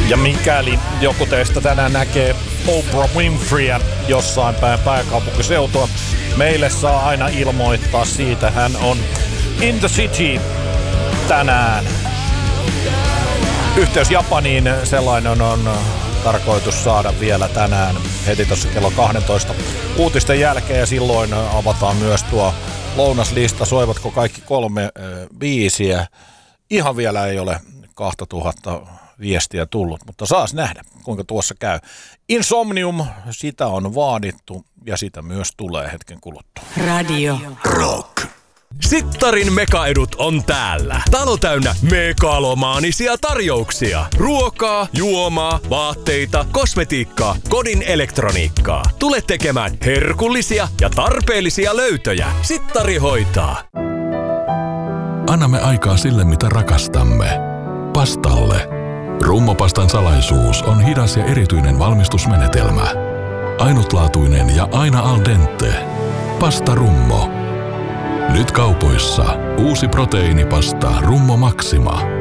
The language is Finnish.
Ja mikäli joku teistä tänään näkee Oprah Winfreyä jossain päin pääkaupunkiseutua, meille saa aina ilmoittaa siitä. Hän on in the city tänään. Yhteys Japaniin, sellainen on tarkoitus saada vielä tänään heti tuossa kello 12 uutisten jälkeen, ja silloin avataan myös tuo lounaslista. Soivatko kaikki 3 biisiä? Ihan vielä ei ole 2000 viestiä tullut, mutta saas nähdä, kuinka tuossa käy. Insomnium, sitä on vaadittu ja sitä myös tulee hetken kuluttua. Radio Rock. Sittarin mekaedut on täällä. Talo täynnä megalomaanisia tarjouksia. Ruokaa, juomaa, vaatteita, kosmetiikkaa, kodin elektroniikkaa. Tule tekemään herkullisia ja tarpeellisia löytöjä. Sittari hoitaa. Annamme aikaa sille, mitä rakastamme. Pastalle. Rummopastan salaisuus on hidas ja erityinen valmistusmenetelmä. Ainutlaatuinen ja aina al dente. Pasta Rummo. Nyt kaupoissa uusi proteiinipasta Rummo Maxima.